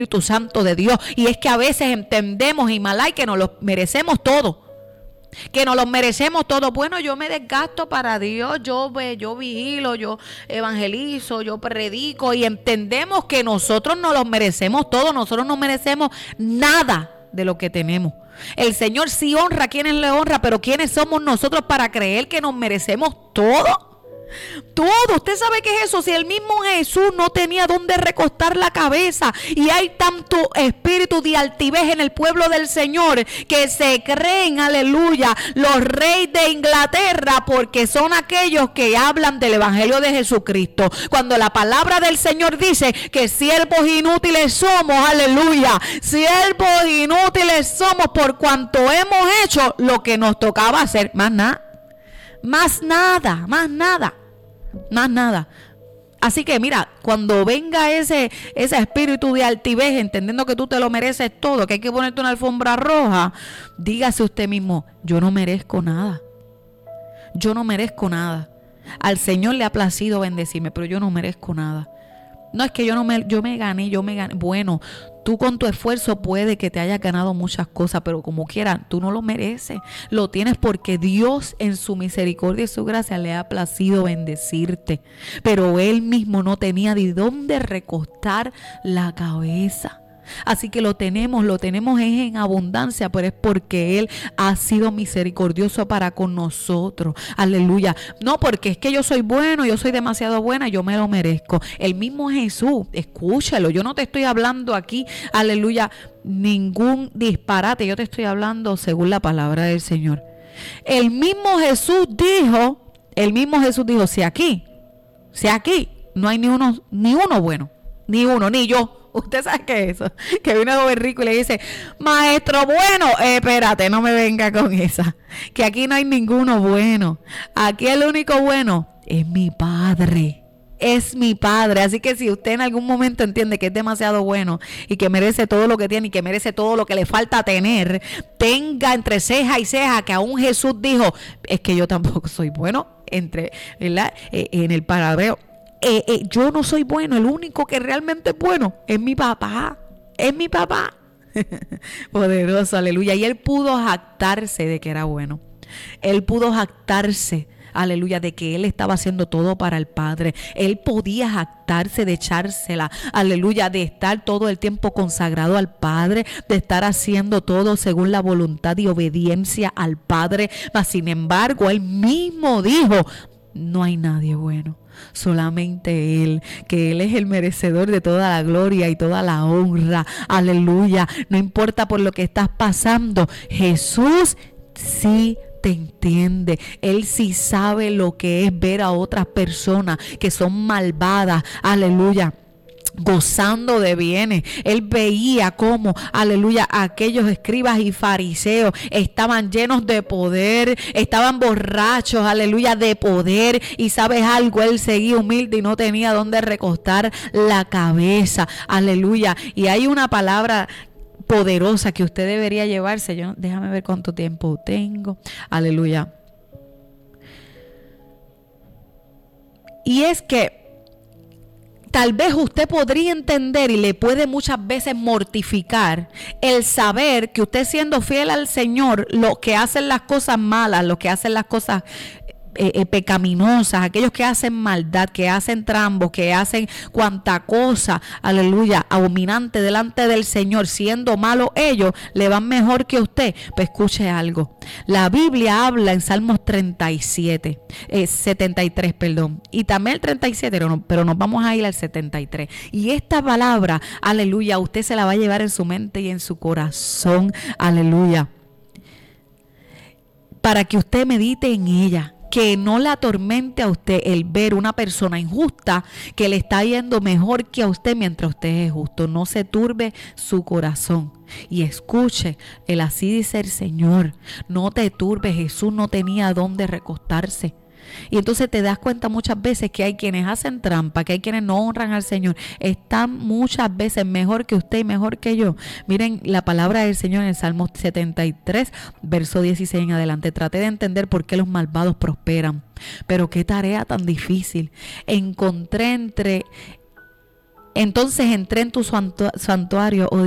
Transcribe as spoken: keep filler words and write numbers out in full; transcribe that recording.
Espíritu Santo de Dios. Y es que a veces entendemos, Himalay, que nos lo merecemos todo. Que nos lo merecemos todo. Bueno, yo me desgasto para Dios, yo, yo vigilo, yo evangelizo, yo predico, y entendemos que nosotros nos lo merecemos todo. Nosotros no merecemos nada de lo que tenemos. El Señor sí honra a quienes le honra, pero ¿quiénes somos nosotros para creer que nos merecemos todo? Todo. Usted sabe qué es eso. Si el mismo Jesús no tenía dónde recostar la cabeza, y hay tanto espíritu de altivez en el pueblo del Señor que se creen, aleluya, los reyes de Inglaterra, porque son aquellos que hablan del evangelio de Jesucristo, cuando la palabra del Señor dice que siervos inútiles somos, aleluya, siervos inútiles somos por cuanto hemos hecho lo que nos tocaba hacer. Más nada, más nada, más nada. Más nada. Así que mira, cuando venga ese, ese espíritu de altivez, entendiendo que tú te lo mereces todo, que hay que ponerte una alfombra roja, dígase usted mismo: yo no merezco nada. Yo no merezco nada. Al Señor le ha placido bendecirme, pero yo no merezco nada. No es que yo no me, yo me gané, yo me gané. Bueno, tú con tu esfuerzo puede que te hayas ganado muchas cosas, pero como quiera, tú no lo mereces. Lo tienes porque Dios en su misericordia y su gracia le ha placido bendecirte. Pero Él mismo no tenía de dónde recostar la cabeza. Así que lo tenemos, lo tenemos es en abundancia, pero es porque Él ha sido misericordioso para con nosotros. Aleluya. No porque es que yo soy bueno, yo soy demasiado buena, yo me lo merezco. El mismo Jesús, escúchalo, yo no te estoy hablando aquí, aleluya, ningún disparate, yo te estoy hablando según la palabra del Señor. El mismo Jesús dijo, el mismo Jesús dijo, si aquí, si aquí no hay ni uno, ni uno bueno, ni uno, ni yo. Usted sabe qué es eso, que viene un joven rico y le dice: maestro bueno, eh, espérate, no me venga con esa, que aquí no hay ninguno bueno. Aquí el único bueno es mi Padre, es mi Padre. Así que si usted en algún momento entiende que es demasiado bueno y que merece todo lo que tiene y que merece todo lo que le falta tener, tenga entre ceja y ceja que aún Jesús dijo: es que yo tampoco soy bueno, entre, ¿verdad? Eh, en el parabreo. Eh, eh, yo no soy bueno, el único que realmente es bueno es mi papá, es mi papá. Poderoso, aleluya. Y Él pudo jactarse de que era bueno. Él pudo jactarse, aleluya, de que Él estaba haciendo todo para el Padre. Él podía jactarse de echársela, aleluya, de estar todo el tiempo consagrado al Padre, de estar haciendo todo según la voluntad y obediencia al Padre. Mas sin embargo, Él mismo dijo: no hay nadie bueno, solamente Él, que Él es el merecedor de toda la gloria y toda la honra. Aleluya. No importa por lo que estás pasando, Jesús sí te entiende. Él sí sabe lo que es ver a otras personas que son malvadas, aleluya, gozando de bienes. Él veía cómo, aleluya, aquellos escribas y fariseos estaban llenos de poder, estaban borrachos, aleluya, de poder. Y sabes algo, Él seguía humilde y no tenía dónde recostar la cabeza, aleluya. Y hay una palabra poderosa que usted debería llevarse. Yo, déjame ver cuánto tiempo tengo, aleluya. Y es que tal vez usted podría entender y le puede muchas veces mortificar el saber que usted, siendo fiel al Señor, los que hacen las cosas malas, los que hacen las cosas eh, eh, pecaminosas, aquellos que hacen maldad, que hacen trambos, que hacen cuanta cosa, aleluya, abominante delante del Señor, siendo malos ellos, le van mejor que usted. Pues escuche algo. La Biblia habla en Salmos treinta y siete, eh, setenta y tres, perdón, y también el treinta y siete, pero, no, pero nos vamos a ir al setenta y tres. Y esta palabra, aleluya, usted se la va a llevar en su mente y en su corazón, aleluya, para que usted medite en ella. Que no le atormente a usted el ver una persona injusta que le está yendo mejor que a usted mientras usted es justo. No se turbe su corazón y escuche el así dice el Señor. No te turbes, Jesús no tenía dónde recostarse. Y entonces te das cuenta muchas veces que hay quienes hacen trampa, que hay quienes no honran al Señor. Están muchas veces mejor que usted y mejor que yo. Miren la palabra del Señor en el Salmo setenta y tres, verso dieciséis en adelante. Traté de entender por qué los malvados prosperan. Pero qué tarea tan difícil. Encontré entre Entonces entré en tu santu- santuario, oh